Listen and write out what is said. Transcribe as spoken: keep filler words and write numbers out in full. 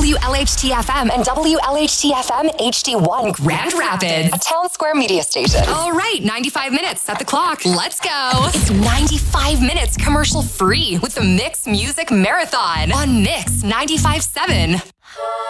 W L H T F M and W L H T F M H D one Grand Rapids, a Town Square media station. All right, ninety-five minutes. Set the clock. Let's go. It's ninety-five minutes commercial free with the Mix Music Marathon on Mix ninety-five point seven.